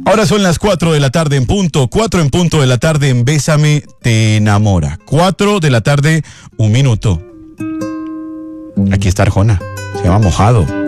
Ahora son las 4 de la tarde en punto, 4 en punto de la tarde en Bésame te enamora. 4 de la tarde, 1 minuto. Aquí está Arjona, se llama Mojado.